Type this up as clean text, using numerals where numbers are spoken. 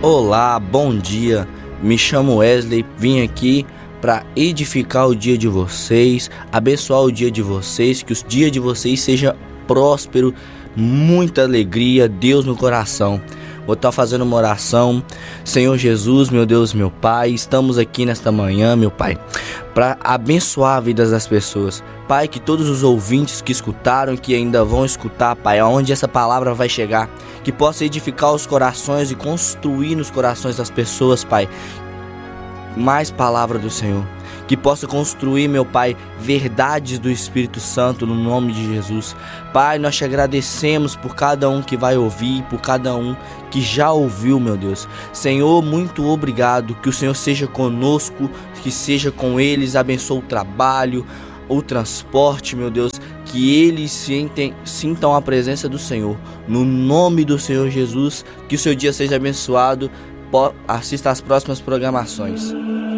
Olá, bom dia, me chamo Wesley, vim aqui para edificar o dia de vocês, abençoar o dia de vocês, que o dia de vocês seja próspero, muita alegria, Deus no coração. Vou estar fazendo uma oração. Senhor Jesus, meu Deus, meu Pai, estamos aqui nesta manhã, meu Pai, para abençoar a vida das pessoas. Pai, que todos os ouvintes que escutaram, que ainda vão escutar, Pai, aonde essa palavra vai chegar, que possa edificar os corações e construir nos corações das pessoas, Pai, mais palavra do Senhor. Que possa construir, meu Pai, verdades do Espírito Santo no nome de Jesus. Pai, nós te agradecemos por cada um que vai ouvir, por cada um que já ouviu, meu Deus. Senhor, muito obrigado, que o Senhor seja conosco, que seja com eles, abençoe o trabalho, o transporte, meu Deus, que eles sintam a presença do Senhor. No nome do Senhor Jesus, que o seu dia seja abençoado. Assista às próximas programações.